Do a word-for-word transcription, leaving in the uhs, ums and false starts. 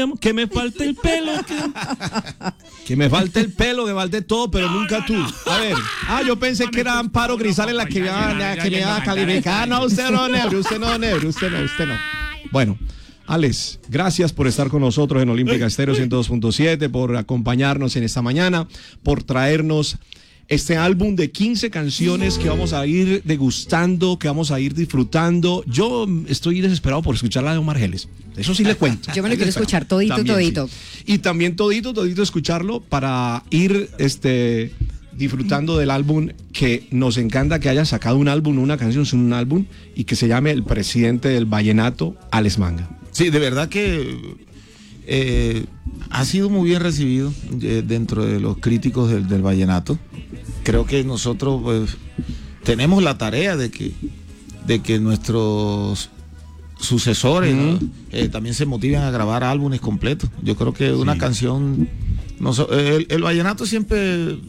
Que me falte el pelo, que, que me falte el pelo, que falte todo, pero no, nunca no, tú. No. A ver, ah, yo pensé que era Amparo Grisales la que me iba a calificar. No, usted no, Nebro, usted no, Nebro, usted no, usted no. Bueno, Alex, gracias por estar con nosotros en Olímpica Estéreo ciento dos punto siete, por acompañarnos en esta mañana, por traernos este álbum de quince canciones que vamos a ir degustando, que vamos a ir disfrutando. Yo estoy desesperado por escuchar la de Omar Geles. Eso sí le cuento. Yo me lo quiero escuchar todito, también, todito. Sí. Y también todito, todito escucharlo para ir este, disfrutando del álbum, que nos encanta que haya sacado un álbum, una canción, un álbum, y que se llame El Presidente del Vallenato, Alex Manga. Sí, de verdad que eh, ha sido muy bien recibido eh, dentro de los críticos del, del vallenato. Creo que nosotros pues, tenemos la tarea de que, de que nuestros sucesores uh-huh. ¿no? eh, también se motiven a grabar álbumes completos. Yo creo que una sí. canción, no, el, el vallenato siempre